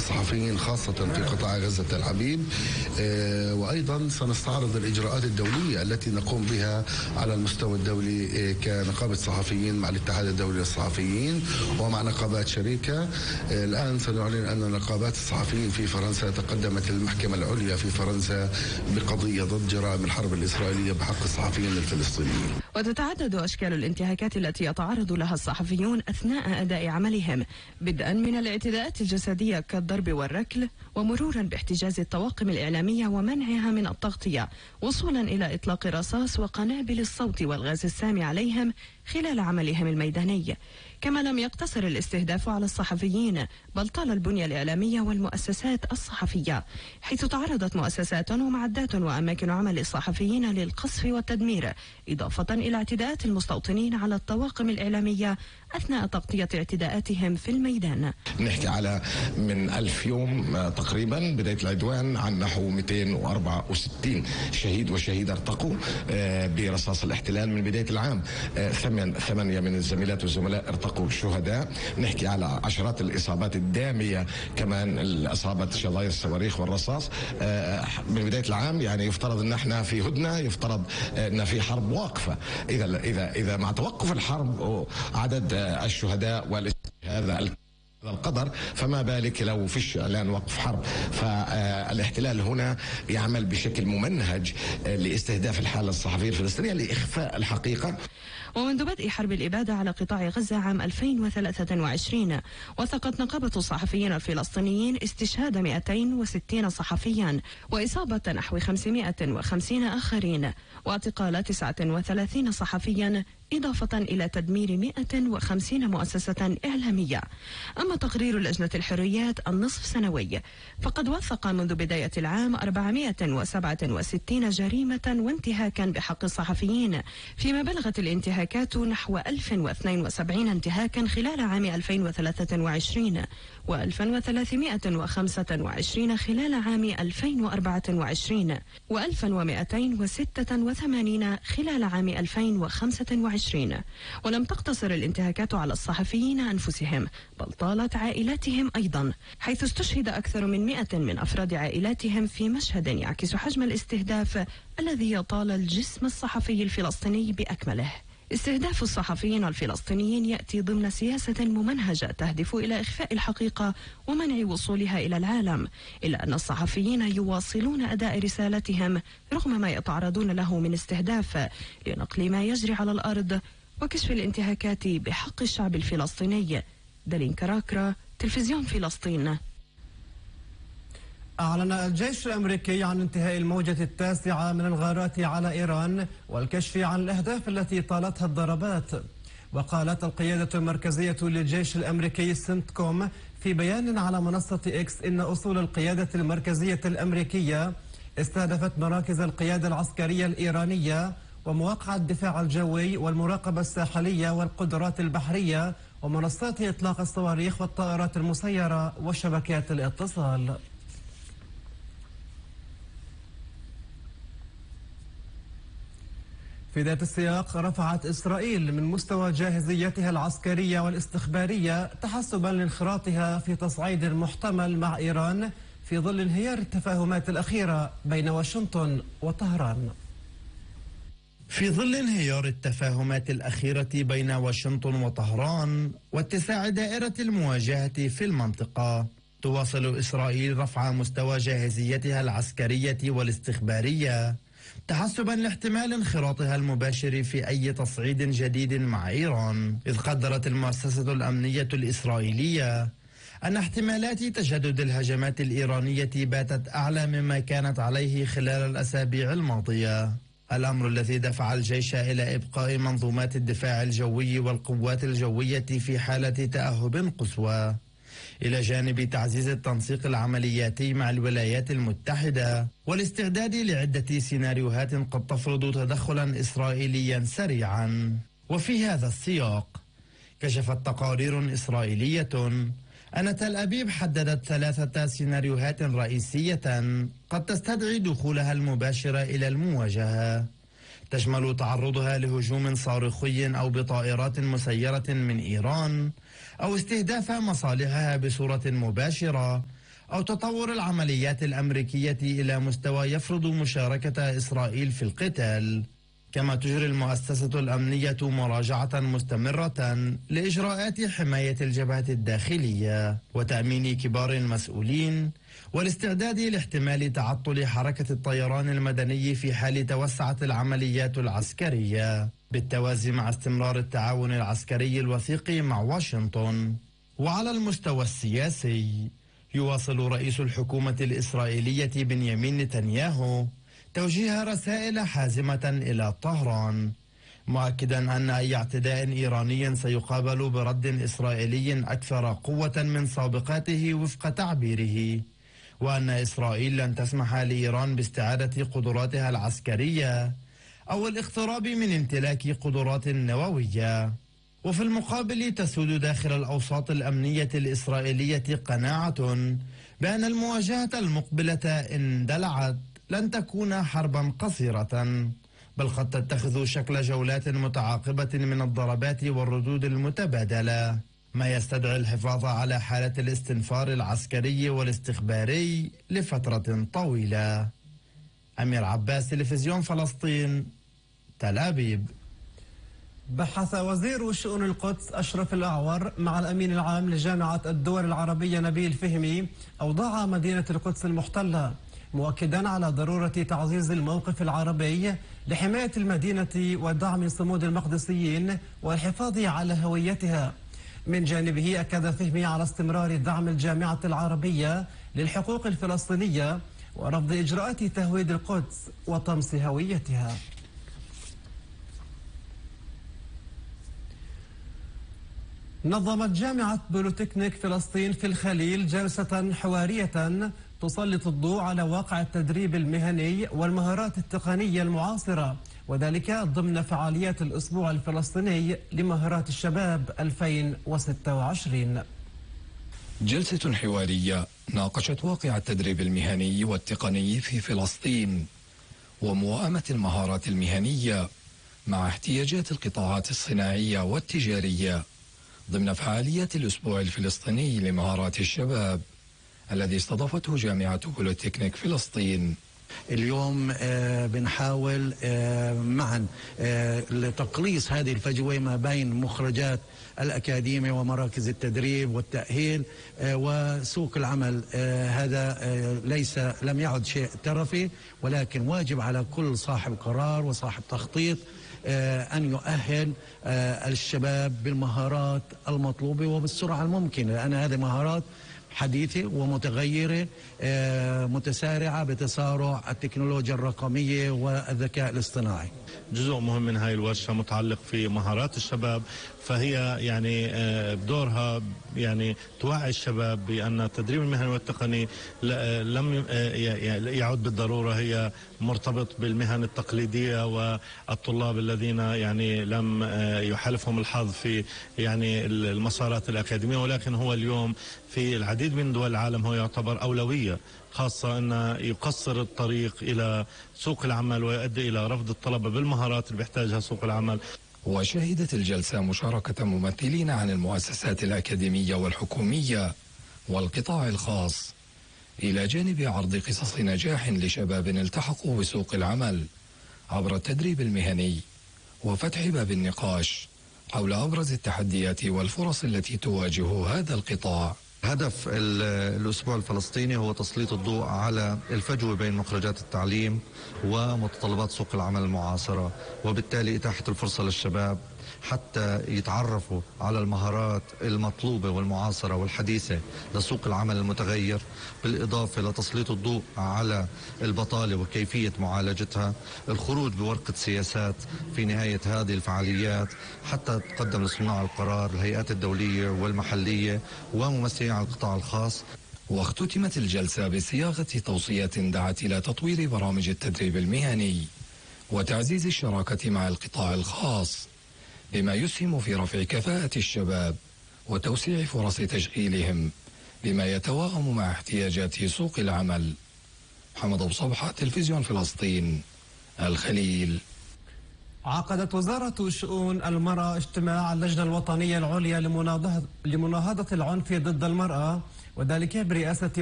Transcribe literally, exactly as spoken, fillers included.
الصحفيين خاصة في قطاع غزة الحبيب، وأيضا سنستعرض الإجراءات الدولية التي نقوم بها على المستوى الدولي كنقابة صحفيين مع الاتحاد الدولي للصحفيين ومع نقابات شريكة. الآن سنعلن أن نقابات الصحفيين في فرنسا تقدمت المحكمة العليا في فرنسا بقضية ضد جرائم الحرب الإسرائيلية بحق الصحفيين الفلسطينيين. وتتعدد أشكال الانتهاكات التي يتعرض لها الصحفيون أثناء أداء عملهم، بدءا من الاعتداءات الجسدية كالضرب والركل، ومرورا باحتجاز الطواقم الإعلامية ومنعها من التغطية، وصولا إلى إطلاق رصاص وقنابل الصوت والغاز السام عليهم خلال عملهم الميداني. كما لم يقتصر الاستهداف على الصحفيين، بل طال البنية الإعلامية والمؤسسات الصحفية، حيث تعرضت مؤسسات ومعدات وأماكن عمل الصحفيين للقصف والتدمير، إضافة إلى اعتداءات المستوطنين على الطواقم الإعلامية أثناء تغطية اعتداءاتهم في الميدان. نحكي على من ألف يوم تقريبا بداية العدوان عن نحو مئتين وأربعة وستين شهيد وشهيدة ارتقوا برصاص الاحتلال من بداية العام. ثمانية من الزميلات والزملاء ارتقوا شهداء. نحكي على عشرات الإصابات الدامية كمان، الإصابة شظاير الصواريخ والرصاص من بداية العام. يعني يفترض أن احنا في هدنة، يفترض أن في حرب واقفة. إذا إذا إذا مع توقف الحرب عدد الشهداء والاستشهاد القدر، فما بالك لو فيش اعلان وقف حرب. فالاحتلال هنا يعمل بشكل ممنهج لاستهداف الحالة الصحفية الفلسطينية لإخفاء الحقيقة. ومنذ بدء حرب الإبادة على قطاع غزة عام ألفين وثلاثة وعشرين، وثقت نقابة الصحفيين الفلسطينيين استشهاد مئتين وستين صحفيا وإصابة نحو خمسمئة وخمسين آخرين واعتقال تسعة وثلاثين صحفيا، إضافة إلى تدمير مئة وخمسين مؤسسة إعلامية. أما تقرير لجنة الحريات النصف سنوي فقد وثق منذ بداية العام أربعمئة وسبعة وستين جريمة وانتهاكا بحق الصحفيين، فيما بلغت الانتهاكات نحو ألف واثنين وسبعين انتهاكا خلال عام ألفين وثلاثة وعشرين وألف وثلاثمئة وخمسة وعشرين خلال عام ألفين وأربعة وعشرين وألف ومئتين وستة وثمانين خلال عام ألفين وخمسة وعشرين. ولم تقتصر الانتهاكات على الصحفيين أنفسهم، بل طالت عائلاتهم أيضا، حيث استشهد أكثر من مئة من أفراد عائلاتهم في مشهد يعكس حجم الاستهداف الذي يطال الجسم الصحفي الفلسطيني بأكمله. استهداف الصحفيين الفلسطينيين يأتي ضمن سياسة ممنهجة تهدف إلى إخفاء الحقيقة ومنع وصولها إلى العالم، إلا أن الصحفيين يواصلون أداء رسالتهم رغم ما يتعرضون له من استهداف، لنقل ما يجري على الأرض وكشف الانتهاكات بحق الشعب الفلسطيني. دالين كراكرا، تلفزيون فلسطين. أعلن الجيش الأمريكي عن انتهاء الموجة التاسعة من الغارات على إيران والكشف عن الأهداف التي طالتها الضربات. وقالت القيادة المركزية للجيش الأمريكي سنتكوم في بيان على منصة إكس إن أصول القيادة المركزية الأمريكية استهدفت مراكز القيادة العسكرية الإيرانية ومواقع الدفاع الجوي والمراقبة الساحلية والقدرات البحرية ومنصات إطلاق الصواريخ والطائرات المسيرة وشبكات الاتصال. في ذات السياق، رفعت إسرائيل من مستوى جاهزيتها العسكرية والاستخبارية تحسبا لانخراطها في تصعيد محتمل مع إيران في ظل انهيار التفاهمات الأخيرة بين واشنطن وطهران. في ظل انهيار التفاهمات الأخيرة بين واشنطن وطهران واتساع دائرة المواجهة في المنطقة، تواصل إسرائيل رفع مستوى جاهزيتها العسكرية والاستخبارية تحسبا لاحتمال انخراطها المباشر في أي تصعيد جديد مع إيران، إذ قدرت المؤسسة الأمنية الإسرائيلية أن احتمالات تجدد الهجمات الإيرانية باتت أعلى مما كانت عليه خلال الأسابيع الماضية، الأمر الذي دفع الجيش إلى إبقاء منظومات الدفاع الجوي والقوات الجوية في حالة تأهب قصوى، إلى جانب تعزيز التنسيق العملياتي مع الولايات المتحدة والاستعداد لعدة سيناريوهات قد تفرض تدخلا إسرائيليا سريعا. وفي هذا السياق كشفت تقارير إسرائيلية أن تل أبيب حددت ثلاثة سيناريوهات رئيسية قد تستدعي دخولها المباشر إلى المواجهة، تشمل تعرضها لهجوم صاروخي أو بطائرات مسيرة من إيران، أو استهداف مصالحها بصورة مباشرة، أو تطور العمليات الأمريكية إلى مستوى يفرض مشاركة إسرائيل في القتال. كما تجري المؤسسة الأمنية مراجعة مستمرة لإجراءات حماية الجبهة الداخلية وتأمين كبار المسؤولين والاستعداد لاحتمال تعطل حركة الطيران المدني في حال توسعت العمليات العسكرية، بالتوازي مع استمرار التعاون العسكري الوثيق مع واشنطن. وعلى المستوى السياسي، يواصل رئيس الحكومة الإسرائيلية بنيامين نتنياهو توجيه رسائل حازمة إلى طهران، مؤكدا أن أي اعتداء إيراني سيقابل برد إسرائيلي أكثر قوة من سابقاته وفق تعبيره، وأن إسرائيل لن تسمح لإيران باستعادة قدراتها العسكرية أو الاقتراب من امتلاك قدرات نووية. وفي المقابل تسود داخل الأوساط الأمنية الإسرائيلية قناعة بأن المواجهة المقبلة إن اندلعت لن تكون حربا قصيرة، بل قد تتخذ شكل جولات متعاقبة من الضربات والردود المتبادلة، ما يستدعي الحفاظ على حالة الاستنفار العسكري والاستخباري لفترة طويلة. أمير عباس، تلفزيون فلسطين، تل أبيب. بحث وزير شؤون القدس أشرف الأعور مع الأمين العام لجامعة الدول العربية نبيل فهمي أوضاع مدينة القدس المحتلة، مؤكدا على ضرورة تعزيز الموقف العربي لحماية المدينة ودعم صمود المقدسيين والحفاظ على هويتها. من جانبه أكد فهمي على استمرار دعم الجامعة العربية للحقوق الفلسطينية ورفض إجراءات تهويد القدس وطمس هويتها. نظمت جامعة بوليتكنيك فلسطين في الخليل جلسة حوارية تسلط الضوء على واقع التدريب المهني والمهارات التقنية المعاصرة، وذلك ضمن فعاليات الأسبوع الفلسطيني لمهارات الشباب ألفين وستة وعشرين. جلسة حوارية ناقشت واقع التدريب المهني والتقني في فلسطين وموائمة المهارات المهنية مع احتياجات القطاعات الصناعية والتجارية ضمن فعاليات الأسبوع الفلسطيني لمهارات الشباب الذي استضافته جامعة بوليتكنيك فلسطين. اليوم بنحاول معا لتقليص هذه الفجوة ما بين مخرجات الأكاديمية ومراكز التدريب والتأهيل وسوق العمل. هذا ليس لم يعد شيء ترفي، ولكن واجب على كل صاحب قرار وصاحب تخطيط أن يؤهل الشباب بالمهارات المطلوبة وبالسرعة الممكنة، لأن هذه مهارات حديثة ومتغيرة متسارعة بتسارع التكنولوجيا الرقمية والذكاء الاصطناعي. جزء مهم من هاي الورشة متعلق في مهارات الشباب، فهي يعني بدورها يعني توعي الشباب بأن التدريب المهني والتقني لم يعد بالضرورة هي مرتبط بالمهن التقليدية والطلاب الذين يعني لم يحالفهم الحظ في يعني المسارات الأكاديمية، ولكن هو اليوم في العديد من دول العالم هو يعتبر أولوية، خاصة أن يقصر الطريق إلى سوق العمل ويؤدي إلى رفض الطلبة بالمهارات اللي بيحتاجها سوق العمل. وشهدت الجلسة مشاركة ممثلين عن المؤسسات الأكاديمية والحكومية والقطاع الخاص، إلى جانب عرض قصص نجاح لشباب التحقوا بسوق العمل عبر التدريب المهني وفتح باب النقاش حول أبرز التحديات والفرص التي تواجه هذا القطاع. هدف الأسبوع الفلسطيني هو تسليط الضوء على الفجوة بين مخرجات التعليم ومتطلبات سوق العمل المعاصرة، وبالتالي إتاحة الفرصة للشباب حتى يتعرفوا على المهارات المطلوبة والمعاصرة والحديثة لسوق العمل المتغير، بالإضافة لتسليط الضوء على البطالة وكيفية معالجتها، الخروج بورقة سياسات في نهاية هذه الفعاليات حتى تقدم لصناع القرار الهيئات الدولية والمحلية وممثلين عن القطاع الخاص. واختتمت الجلسة بصياغة توصية دعت إلى تطوير برامج التدريب المهني وتعزيز الشراكة مع القطاع الخاص بما يسهم في رفع كفاءة الشباب وتوسيع فرص تشغيلهم بما يتوائم مع احتياجات سوق العمل. محمد أبو صبحة، تلفزيون فلسطين، الخليل. عقدت وزارة شؤون المرأة اجتماع اللجنة الوطنية العليا لمناهضة العنف ضد المرأة، وذلك برئاسة